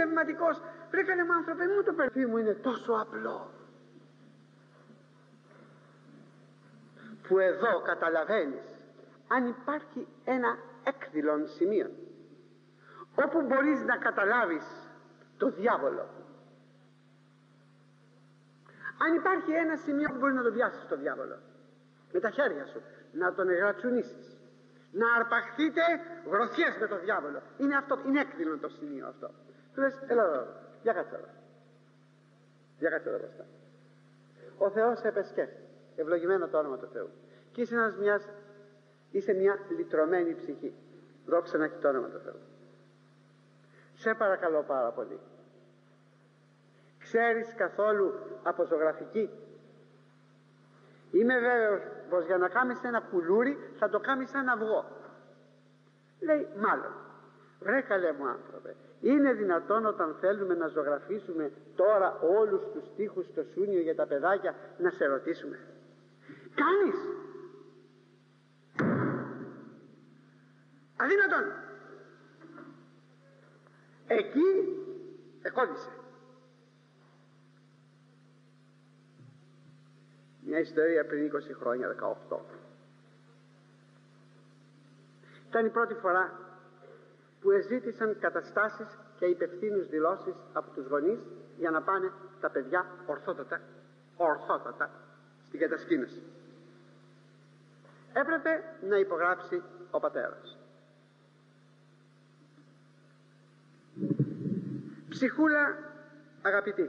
πνευματικός. Βρε καλέ μου άνθρωπε, μου το παιδί μου είναι τόσο απλό, που εδώ καταλαβαίνεις αν υπάρχει ένα έκδηλον σημείο όπου μπορείς να καταλάβεις το διάβολο. Αν υπάρχει ένα σημείο που μπορείς να τον πιάσεις το διάβολο με τα χέρια σου, να τον εγρατσουνίσεις, να αρπαχθείτε γροθιές με το διάβολο, είναι αυτό, είναι έκδηλον το σημείο αυτό. Του λες, έλα εδώ, για κάτσε εδώ, για κάτσε εδώ μπροστά. Ο Θεός σε επεσκέφτει, ευλογημένο το όνομα του Θεού, και είσαι μια λυτρωμένη ψυχή, δόξα να έχει το όνομα του Θεού. Σε παρακαλώ πάρα πολύ, ξέρεις καθόλου από ζωγραφική? Είμαι βέβαιος πως για να κάνεις ένα κουλούρι θα το κάνεις σαν αυγό. Λέει, μάλλον. Βρε καλέ μου άνθρωπε, είναι δυνατόν όταν θέλουμε να ζωγραφίσουμε τώρα όλους τους στίχους στο Σούνιο για τα παιδάκια να σε ρωτήσουμε? Κάνεις? Αδύνατον. Εκεί εκόντισε. Μια ιστορία πριν 20 χρόνια, 18. Ήταν η πρώτη φορά που εζήτησαν καταστάσεις και υπευθύνους δηλώσεις από τους γονείς για να πάνε τα παιδιά ορθότατα στην κατασκήνωση. Έπρεπε να υπογράψει ο πατέρας. Ψυχούλα αγαπητή,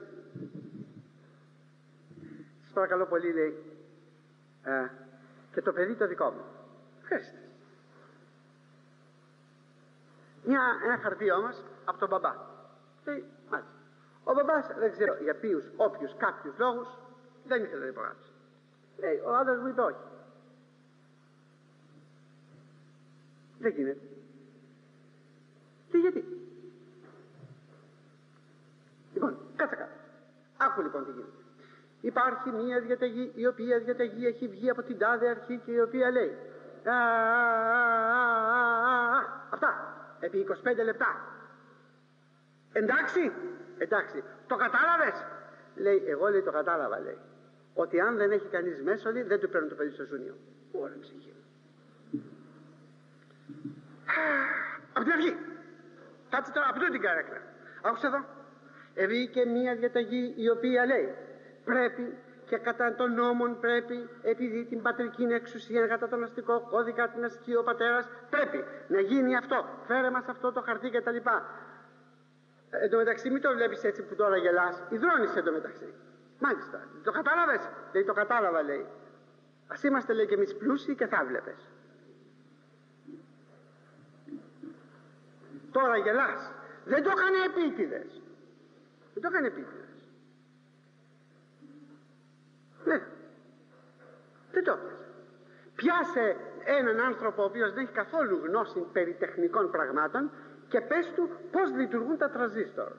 σας παρακαλώ πολύ, λέει, και το παιδί το δικό μου. Ευχαριστώ. Ένα χαρτί όμως από τον μπαμπά. Λέει, μάλιστα. Ο μπαμπάς, δεν ξέρω για κάποιους λόγους, δεν ήθελε να υπογράψει. Λέει, ο άντρας μου είπε όχι. Δεν γίνεται. Γιατί? Λοιπόν, κάτσε κάτω. Άκου λοιπόν τι γίνεται. Υπάρχει μία διαταγή, η οποία διαταγή έχει βγει από την τάδε αρχή και η οποία λέει αυτά επί 25 λεπτά. Εντάξει, το κατάλαβες? Λέει, εγώ, λέει, το κατάλαβα, λέει, ότι αν δεν έχει κανείς μέσο, λέει, δεν του παίρνουν το παιδί στο Σούνιο. Ωραία ψυχή. Από την αρχή. Κάτσε τώρα, από τούτη την καρέκλα. Άκουσε εδώ. Βγήκε μία διαταγή η οποία λέει, πρέπει και κατά των νόμων πρέπει, επειδή την πατρική εξουσία κατά τον αστικό κώδικα την ασκεί ο πατέρας, πρέπει να γίνει αυτό. Φέρε μας αυτό το χαρτί και τα λοιπά. Εν τω μεταξύ, μην το βλέπεις έτσι που τώρα γελάς, υδρώνεις εν τω μεταξύ. Μάλιστα, το κατάλαβες? Λέει, το κατάλαβα, λέει. Ας είμαστε, λέει, και εμείς πλούσιοι και θα βλέπεις. Τώρα γελάς. Δεν το έκανε επίτηδες. Ναι, δεν το έπιασε. Πιάσε έναν άνθρωπο ο οποίος δεν έχει καθόλου γνώση περί τεχνικών πραγμάτων και πες του πώς λειτουργούν τα τραζίστορ.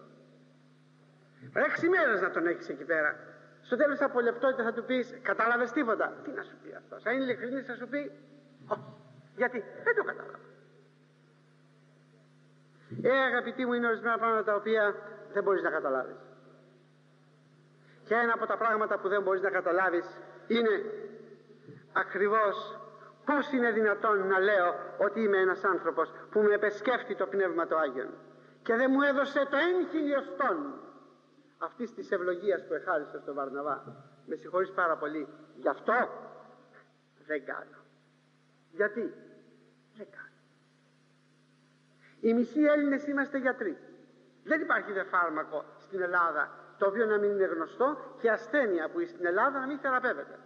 6 μέρες να τον έχεις εκεί πέρα. Στο τέλος από λεπτότητα θα του πεις, κατάλαβες τίποτα? Τι να σου πει αυτός? Αν είναι ειλικρινής θα σου πει όχι. Γιατί? Δεν το κατάλαβα. Αγαπητοί μου, είναι ορισμένα πράγματα τα οποία δεν μπορείς να καταλάβεις. Και ένα από τα πράγματα που δεν μπορείς να καταλάβεις είναι ακριβώς πώς είναι δυνατόν να λέω ότι είμαι ένας άνθρωπος που με επεσκέφτει το Πνεύμα το Άγιον και δεν μου έδωσε το 1/1000 αυτής της ευλογίας που εχάρισα στον Βαρναβά. Με συγχωρείς πάρα πολύ, γι' αυτό δεν κάνω. Γιατί? Δεν κάνω. Οι μισοί Έλληνες είμαστε γιατροί. Δεν υπάρχει δε φάρμακο στην Ελλάδα το οποίο να μην είναι γνωστό και ασθένεια που στην Ελλάδα να μην θεραπεύεται.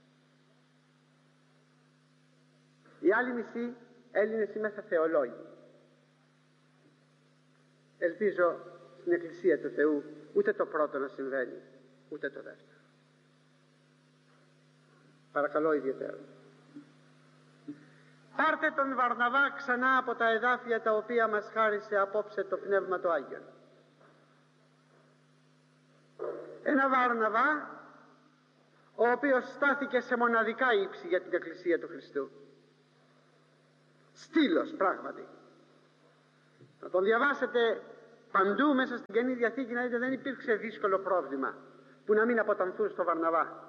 Οι άλλοι μισοί Έλληνες είμαστε θεολόγοι. Ελπίζω στην Εκκλησία του Θεού ούτε το πρώτο να συμβαίνει, ούτε το δεύτερο. Παρακαλώ ιδιαίτερα. Πάρτε τον Βαρναβά ξανά από τα εδάφια τα οποία μας χάρισε απόψε το Πνεύμα το Άγιον. Ένα Βαρναβά ο οποίος στάθηκε σε μοναδικά ύψη για την Εκκλησία του Χριστού. Στήλος πράγματι. Να τον διαβάσετε Παντού μέσα στην Καινή Διαθήκη να δείτε δεν υπήρξε δύσκολο πρόβλημα που να μην αποτανθούν στο Βαρναβά.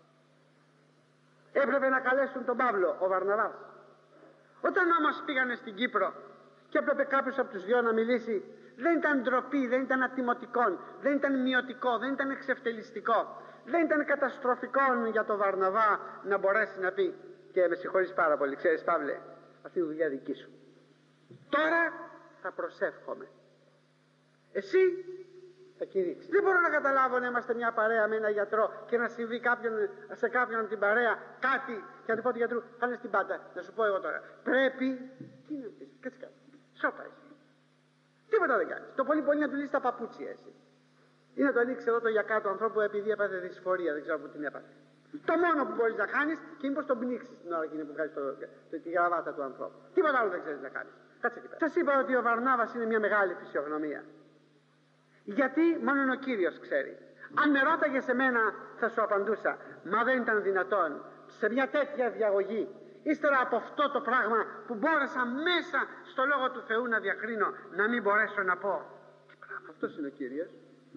Έπρεπε να καλέσουν τον Παύλο, ο Βαρναβάς. Όταν όμως πήγανε στην Κύπρο και έπρεπε κάποιος από τους δυο να μιλήσει, δεν ήταν ντροπή, δεν ήταν ατιμωτικό, δεν ήταν μειωτικό, δεν ήταν εξευτελιστικό, δεν ήταν καταστροφικό για τον Βαρναβά να μπορέσει να πει: και με συγχωρείς πάρα πολύ, ξέρεις Παύλε, αυτή είναι η δουλειά δική σου. Τώρα θα προσεύχομαι. Εσύ θα κηρύξεις. Δεν μπορώ να καταλάβω να είμαστε μια παρέα με ένα γιατρό και να συμβεί σε κάποιον από την παρέα κάτι και να του πω του γιατρού: κάνε την πάντα. Να σου πω εγώ τώρα. Πρέπει. Τι να πεις, κάτσε κάτω. Σώπα εσύ. Τίποτα δεν κάνεις. Το πολύ πολύ να του λύσεις τα παπούτσια εσύ. Ή να το ανοίξει εδώ το γιακά του ανθρώπου επειδή έπαθε δυσφορία, δεν ξέρω που την έπαθε. Το μόνο που μπορείς να κάνεις και μήπως τον πνίξεις την ώρα εκείνη που βγάζεις τη γραβάτα του ανθρώπου. Τίποτα άλλο δεν ξέρεις να κάνεις. Κάτσε εκεί πέρα. Σας είπα ότι ο Βαρνάβας είναι μια μεγάλη φυσιογνωμία. Γιατί μόνο ο Κύριος ξέρει. Αν με ρώταγες εμένα θα σου απαντούσα, μα δεν ήταν δυνατόν σε μια τέτοια διαγωγή, ύστερα από αυτό το πράγμα που μπόρεσα μέσα στο Λόγο του Θεού να διακρίνω, να μην μπορέσω να πω τι πράγμα. Αυτός είναι ο Κύριος.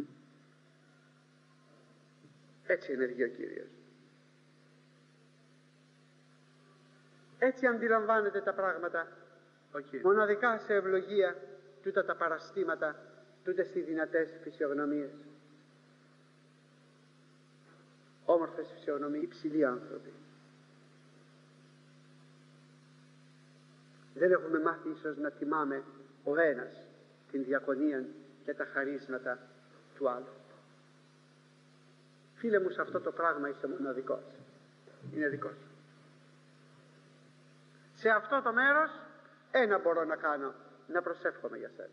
Έτσι ενεργεί ο Κύριος. Έτσι αντιλαμβάνεται τα πράγματα ο Κύριος. Μοναδικά σε ευλογία τούτα τα παραστήματα, τούτες οι δυνατές φυσιογνωμίες. Όμορφες φυσιογνωμίες, υψηλοί άνθρωποι. Δεν έχουμε μάθει ίσως να τιμάμε ο ένας την διακονία και τα χαρίσματα του άλλου. Φίλε μου, σε αυτό το πράγμα είσαι μοναδικός. Είναι δικός σου. Σε αυτό το μέρος ένα μπορώ να κάνω, να προσεύχομαι για σένα.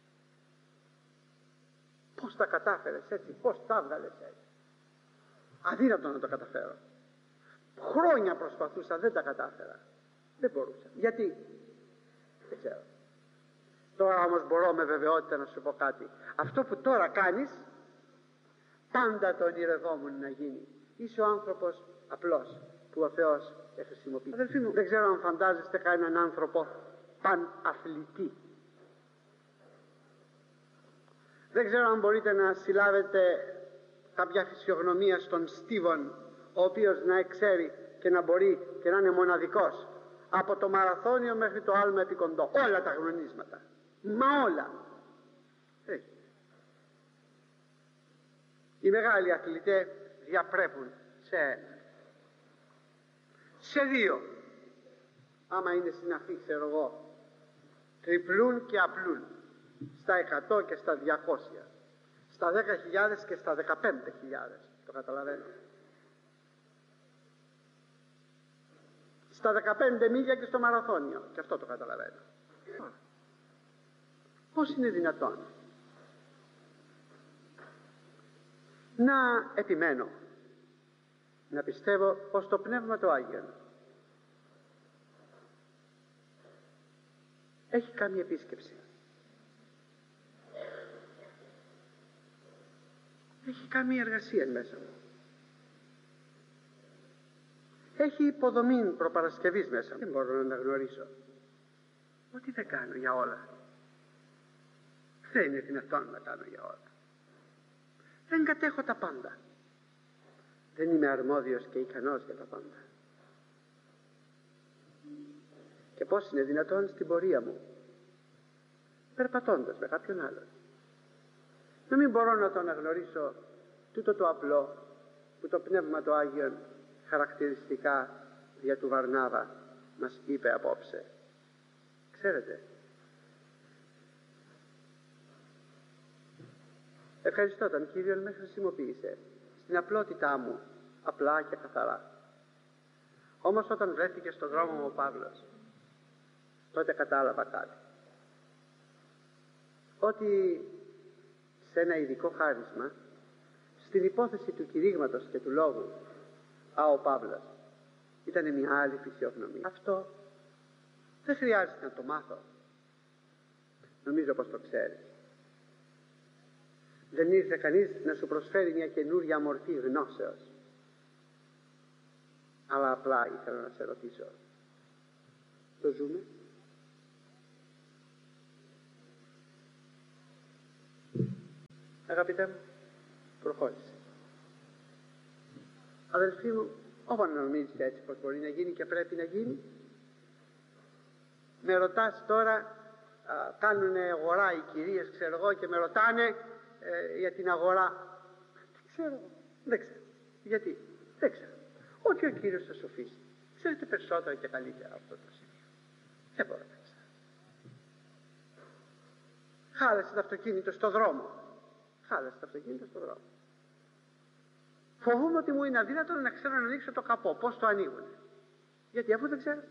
Πώς τα κατάφερες έτσι, πώς τα έβγαλες έτσι. Αδύνατο να το καταφέρω. Χρόνια προσπαθούσα, δεν τα κατάφερα. Δεν μπορούσα. Γιατί? Δεν ξέρω. Τώρα όμως μπορώ με βεβαιότητα να σου πω κάτι. Αυτό που τώρα κάνεις, πάντα το ονειρευόμουν να γίνει. Είσαι ο άνθρωπος απλός που ο Θεός χρησιμοποιεί. Αδελφοί μου, δεν ξέρω αν φαντάζεστε κανέναν άνθρωπο παναθλητή. Δεν ξέρω αν μπορείτε να συλλάβετε κάποια φυσιογνωμία στον Στίβον, ο οποίος να ξέρει και να μπορεί και να είναι μοναδικός από το μαραθώνιο μέχρι το άλμα επικοντό, όλα τα γνωρίσματα, μα όλα. Οι μεγάλοι αθλητές διαπρέπουν σε ένα, σε δύο, άμα είναι συναφή, ξέρω εγώ, τριπλούν και απλούν στα 100 και στα 200, στα 10.000 και στα 15.000, το καταλαβαίνω. Στα 15 μίλια και στο μαραθώνιο, και αυτό το καταλαβαίνω. Πώς είναι δυνατόν να επιμένω, να πιστεύω πως το Πνεύμα το Άγιον έχει κάνει επίσκεψη, έχει κάνει εργασία μέσα μου, έχει υποδομή προπαρασκευής μέσα μου. Δεν μπορώ να αναγνωρίσω ότι δεν κάνω για όλα. Δεν είναι δυνατόν να κάνω για όλα. Δεν κατέχω τα πάντα. Δεν είμαι αρμόδιος και ικανός για τα πάντα. Και πώς είναι δυνατόν στην πορεία μου, περπατώντας με κάποιον άλλον, να μην μπορώ να το αναγνωρίσω τούτο το απλό που το Πνεύμα το Άγιον χαρακτηριστικά δια του Βαρνάβα μας είπε απόψε. Ξέρετε, ευχαριστώ τον Κύριο με χρησιμοποίησε στην απλότητά μου, απλά και καθαρά. Όμως όταν βρέθηκε στον δρόμο μου ο Παύλος, τότε κατάλαβα κάτι. Ότι σε ένα ειδικό χάρισμα, στην υπόθεση του κηρύγματος και του λόγου, ο Παύλος ήταν μια άλλη φυσιογνωμία. Αυτό δεν χρειάζεται να το μάθω. Νομίζω πως το ξέρεις. Δεν ήρθε κανείς να σου προσφέρει μια καινούρια μορφή γνώσεως. Αλλά απλά ήθελα να σε ρωτήσω. Το ζούμε? Αγαπητέ μου, προχώρησε. Αδελφοί μου, όταν νομίζεις έτσι πως μπορεί να γίνει και πρέπει να γίνει, με ρωτάς τώρα, κάνουν αγορά οι κυρίες, ξέρω εγώ, και με ρωτάνε για την αγορά. Τι ξέρω εγώ, δεν ξέρω. Γιατί, δεν ξέρω. Ότι ο Κύριος θα σοφίσει. Ξέρετε περισσότερο και καλύτερα αυτό το σημείο. Δεν μπορώ να ξέρω. Χάλασε το αυτοκίνητο στο δρόμο. Χάλασε το αυτοκίνητο στο δρόμο. Φοβούμαι ότι μου είναι αδύνατο να ξέρω να ανοίξω το καπό. Πώς το ανοίγουν. Γιατί αφού δεν ξέρω.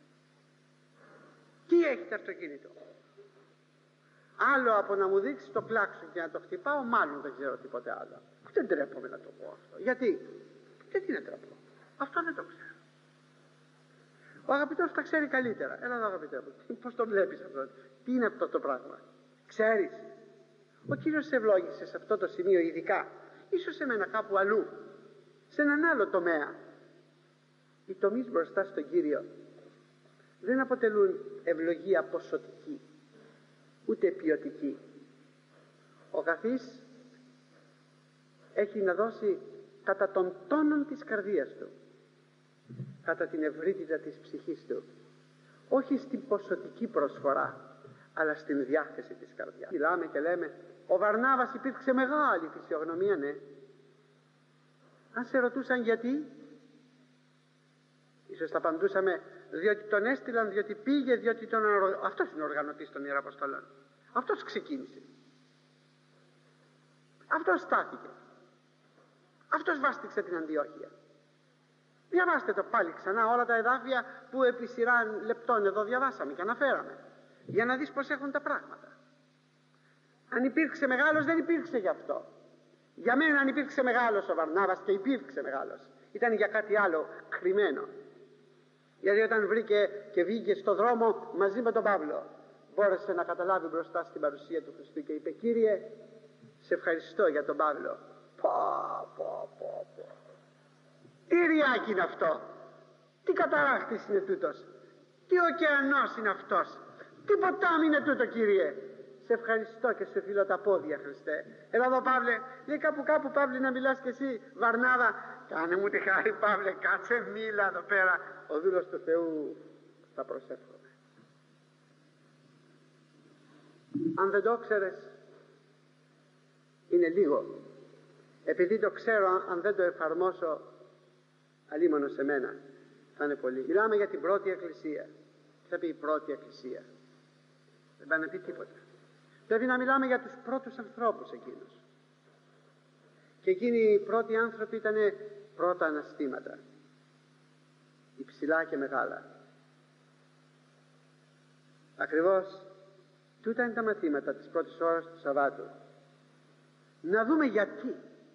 Τι έχει το αυτοκίνητο. Άλλο από να μου δείξει το κλάξο και να το χτυπάω, μάλλον δεν ξέρω τίποτε άλλο. Δεν τρέπομαι να το πω αυτό. Γιατί να τρέπω. Αυτό δεν το ξέρω. Ο αγαπητός τα ξέρει καλύτερα. Έλα εδώ, αγαπητέ μου. Πώς το βλέπεις αυτό. Τι είναι αυτό το πράγμα. Ξέρεις. Ο Κύριος σε ευλόγησε σε αυτό το σημείο ειδικά. Ίσως σε μένα κάπου αλλού. Σε έναν άλλο τομέα. Οι τομείς μπροστά στον Κύριο δεν αποτελούν ευλογία ποσοτική, ούτε ποιοτική. Ο καθής έχει να δώσει κατά των τόνων της καρδίας του, κατά την ευρύτητα της ψυχής του, όχι στην ποσοτική προσφορά, αλλά στην διάθεση της καρδιάς. Μιλάμε και λέμε, ο Βαρνάβας υπήρξε μεγάλη φυσιογνωμία, ναι. Αν σε ρωτούσαν γιατί, ίσως θα απαντούσαμε, διότι τον έστειλαν, διότι πήγε, διότι τον αυτός είναι ο οργανωτής των Ιεραποστολών. Αυτός ξεκίνησε. Αυτός στάθηκε. Αυτός βάστηξε την Αντιόχεια. Διαβάστε το πάλι ξανά όλα τα εδάφια που επί σειρά λεπτών εδώ διαβάσαμε και αναφέραμε, για να δεις πως έχουν τα πράγματα. Αν υπήρξε μεγάλος, δεν υπήρξε γι' αυτό. Για μένα αν υπήρξε μεγάλος ο Βαρνάβας, και υπήρξε μεγάλος, ήταν για κάτι άλλο κρυμμένο. Γιατί όταν βρήκε και βγήκε στο δρόμο μαζί με τον Παύλο, μπόρεσε να καταλάβει μπροστά στην παρουσία του Χριστού και είπε, Κύριε, σε ευχαριστώ για τον Παύλο. Τι ριάκι είναι αυτό, τι καταράχτης είναι τούτος, τι ωκεανός είναι αυτός, τι ποτάμι είναι τούτο, Κύριε. Σε ευχαριστώ και σε φιλώ τα πόδια, Χριστέ. Έλα εδώ, Παύλε. Λέει κάπου Παύλε να μιλάς και εσύ, Βαρνάβα. Κάνε μου τη χάρη, Παύλε, κάτσε μίλα εδώ πέρα. Ο δούλος του Θεού θα προσεύχομαι. Αν δεν το ξέρεις, είναι λίγο. Επειδή το ξέρω, αν δεν το εφαρμόσω, αλίμονο σε μένα, θα είναι πολύ. Μιλάμε για την πρώτη εκκλησία. Τι θα πει η πρώτη εκκλησία. Δεν πάει να πει τίποτα. Πρέπει να μιλάμε για τους πρώτους ανθρώπους εκείνους. Και εκείνοι οι πρώτοι άνθρωποι ήταν πρώτα αναστήματα. Υψηλά και μεγάλα. Ακριβώς τούτα είναι τα μαθήματα της πρώτης ώρας του Σαββάτου. Να δούμε γιατί.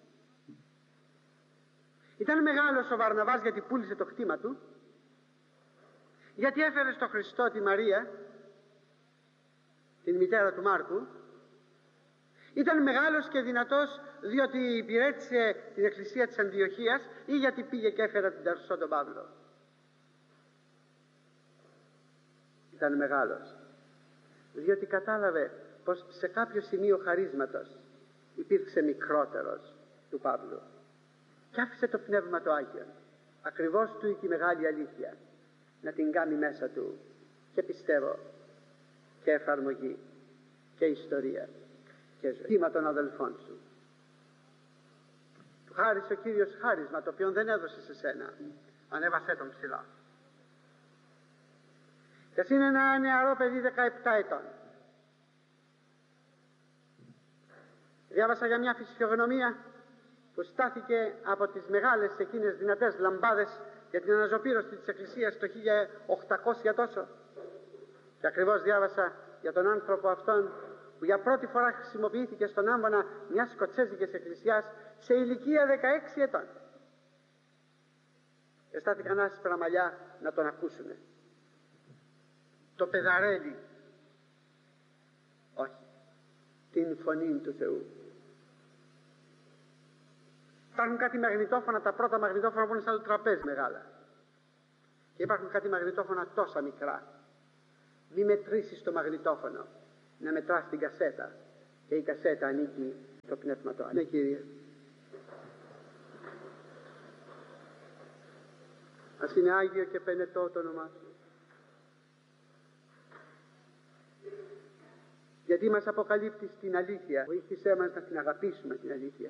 Ήταν μεγάλος ο Βαρναβάς γιατί πούλησε το κτήμα του, γιατί έφερε στο Χριστό τη Μαρία, την μητέρα του Μάρκου. Ήταν μεγάλος και δυνατός διότι υπηρέτησε την εκκλησία της Αντιοχίας ή γιατί πήγε και έφερε την Ταρσό τον Παύλο. Ήταν μεγάλος διότι κατάλαβε πως σε κάποιο σημείο χαρίσματος υπήρξε μικρότερος του Παύλου και άφησε το Πνεύμα το Άγιο, ακριβώς του η μεγάλη αλήθεια, να την κάνει μέσα του και πιστεύω και εφαρμογή και ιστορία και ζωή. Κύμα των αδελφών σου. Του χάρισε ο Κύριος χάρισμα το οποίο δεν έδωσε σε σένα. Ανέβασέ τον ψηλά. Και εσύ είναι ένα νεαρό παιδί 17 ετών. Διάβασα για μια φυσιογνωμία που στάθηκε από τις μεγάλες εκείνες δυνατές λαμπάδες για την αναζωπήρωση της Εκκλησίας το 1800 τόσο. Και ακριβώς διάβασα για τον άνθρωπο αυτόν που για πρώτη φορά χρησιμοποιήθηκε στον άμβονα μιας σκοτσέζικης εκκλησιάς σε ηλικία 16 ετών. Και στάθηκαν άσπρα μαλλιά να τον ακούσουνε. Το παιδαρέλι, όχι, την φωνή του Θεού. Υπάρχουν κάτι μαγνητόφωνα, τα πρώτα μαγνητόφωνα που είναι σαν το τραπέζι μεγάλα. Και υπάρχουν κάτι μαγνητόφωνα τόσα μικρά. Μη μετρήσεις το μαγνητόφωνο, να μετράς την κασέτα. Και η κασέτα ανήκει το πνεύμα το άλλο. Ναι, Κύριε. Ας είναι Άγιο και πενετό το όνομά Σου. Γιατί μας αποκαλύπτεις την αλήθεια. Βοήθησέ μας να την αγαπήσουμε την αλήθεια.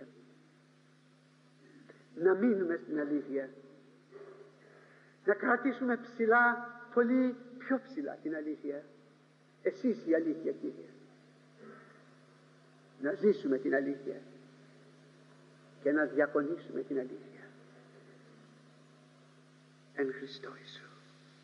Να μείνουμε στην αλήθεια. Να κρατήσουμε ψηλά, πολύ πιο ψηλά την αλήθεια. Εσείς η αλήθεια, Κύριε. Να ζήσουμε την αλήθεια και να διακονήσουμε την αλήθεια. Εν Χριστώ Ιησού.